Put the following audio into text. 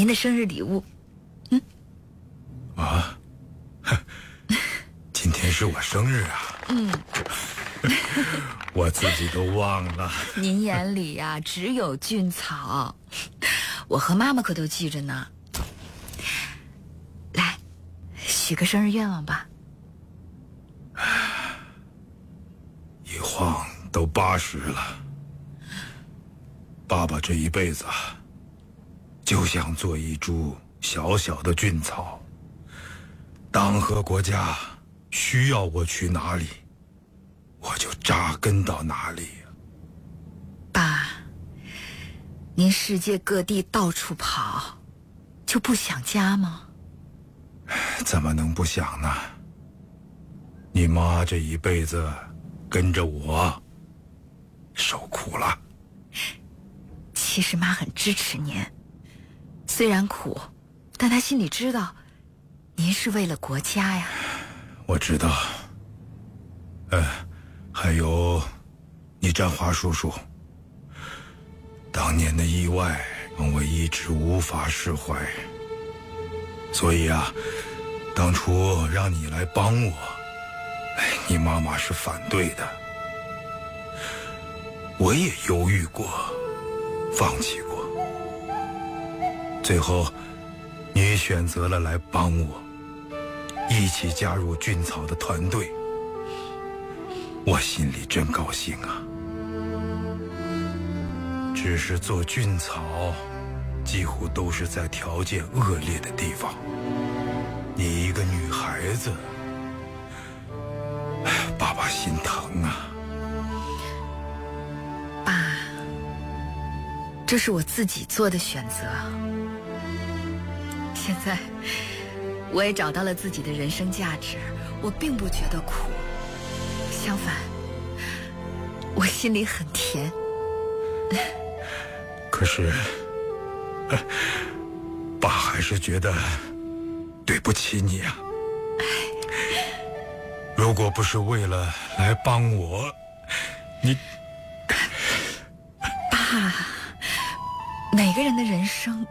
您的生日礼物。 啊，今天是我生日啊。我自己都忘了。 您眼里呀，只有俊草，我和妈妈可都记着呢。来，许个生日愿望吧。 一晃都80了，爸爸这一辈子就想做一株小小的菌草，党和国家需要我去哪里，我就扎根到哪里。 爸，您世界各地到处跑，就不想家吗？ 怎么能不想呢？你妈这一辈子跟着我受苦了。 其实妈很支持您，虽然苦，但她心里知道您是为了国家呀。 我知道。还有你占华叔叔当年的意外让我一直无法释怀，所以啊，当初让你来帮我，你妈妈是反对的。我也犹豫过，放弃过，最后你选择了来帮我，一起加入菌草的团队，我心里真高兴啊。只是做菌草几乎都是在条件恶劣的地方，你一个女孩子，爸爸心疼啊。 爸，这是我自己做的选择。现在我也找到了自己的人生价值，我并不觉得苦，相反，我心里很甜。 可是爸还是觉得对不起你啊。如果不是为了来帮我，你爸，每个人的人生